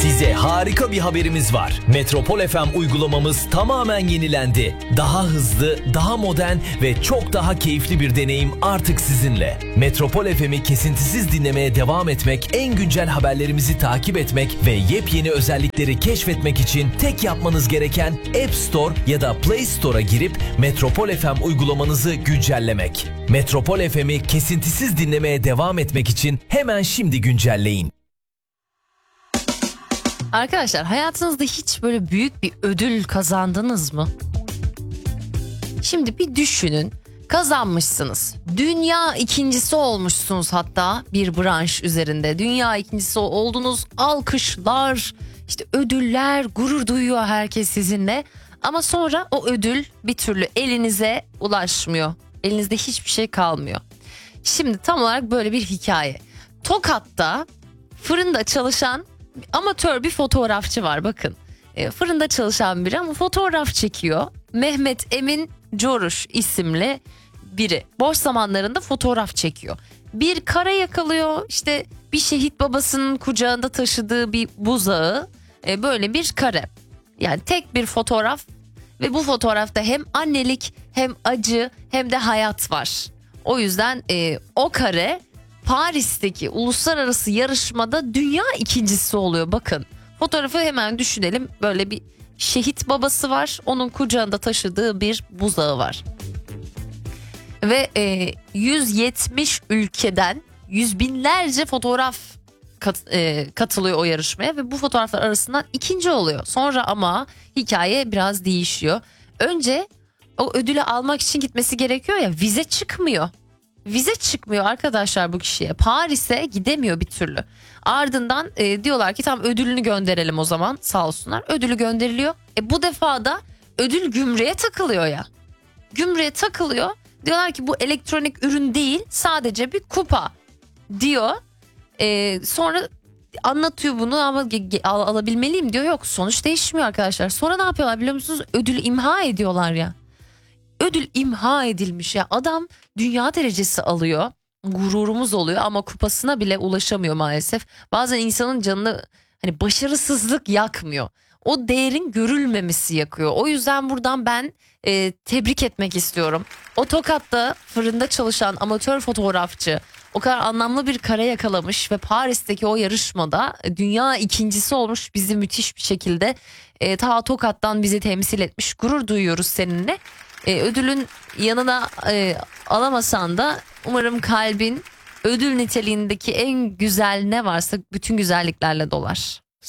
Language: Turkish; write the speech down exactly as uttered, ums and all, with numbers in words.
Size harika bir haberimiz var. Metropol F M uygulamamız tamamen yenilendi. Daha hızlı, daha modern ve çok daha keyifli bir deneyim artık sizinle. Metropol F M'i kesintisiz dinlemeye devam etmek, en güncel haberlerimizi takip etmek ve yepyeni özellikleri keşfetmek için tek yapmanız gereken App Store ya da Play Store'a girip Metropol F M uygulamanızı güncellemek. Metropol F M'i kesintisiz dinlemeye devam etmek için hemen şimdi güncelleyin. Arkadaşlar, hayatınızda hiç böyle büyük bir ödül kazandınız mı? Şimdi bir düşünün, kazanmışsınız. Dünya ikincisi olmuşsunuz, hatta bir branş üzerinde. Dünya ikincisi oldunuz, alkışlar, işte ödüller, gurur duyuyor herkes sizinle. Ama sonra o ödül bir türlü elinize ulaşmıyor. Elinizde hiçbir şey kalmıyor. Şimdi tam olarak böyle bir hikaye. Tokat'ta fırında çalışan amatör bir fotoğrafçı var, bakın. E, fırında çalışan biri ama fotoğraf çekiyor. Mehmet Emin Coruş isimli biri. Boş zamanlarında fotoğraf çekiyor. Bir kare yakalıyor, işte bir şehit babasının kucağında taşıdığı bir buzağı, e, böyle bir kare. Yani tek bir fotoğraf ve bu fotoğrafta hem annelik hem acı hem de hayat var. O yüzden e, o kare Paris'teki uluslararası yarışmada dünya ikincisi oluyor, bakın. Fotoğrafı hemen düşünelim, böyle bir şehit babası var, onun kucağında taşıdığı bir buzağı var. Ve e, yüz yetmiş ülkeden yüz binlerce fotoğraf kat, e, katılıyor o yarışmaya ve bu fotoğraflar arasından ikinci oluyor. Sonra ama hikaye biraz değişiyor. Önce o ödülü almak için gitmesi gerekiyor ya, vize çıkmıyor. Vize çıkmıyor arkadaşlar bu kişiye. Paris'e gidemiyor bir türlü. Ardından e, diyorlar ki tam ödülünü gönderelim o zaman, sağ olsunlar. Ödülü gönderiliyor. E, bu defa da ödül gümrüğe takılıyor ya. Gümrüğe takılıyor. Diyorlar ki bu elektronik ürün değil, sadece bir kupa diyor. E, sonra anlatıyor bunu ama al, alabilmeliyim diyor. Yok, sonuç değişmiyor arkadaşlar. Sonra ne yapıyorlar biliyor musunuz? Ödülü imha ediyorlar ya. Ödül imha edilmiş ya, adam dünya derecesi alıyor, gururumuz oluyor ama kupasına bile ulaşamıyor maalesef. Bazen insanın canını hani başarısızlık yakmıyor, o değerin görülmemesi yakıyor. O yüzden buradan ben e, tebrik etmek istiyorum. O Tokat'ta fırında çalışan amatör fotoğrafçı o kadar anlamlı bir kare yakalamış ve Paris'teki o yarışmada dünya ikincisi olmuş, bizi müthiş bir şekilde e, ta Tokat'tan bizi temsil etmiş. Gurur duyuyoruz seninle. E, ödülün yanına e, alamasan da umarım kalbin ödül niteliğindeki en güzel ne varsa bütün güzelliklerle dolar.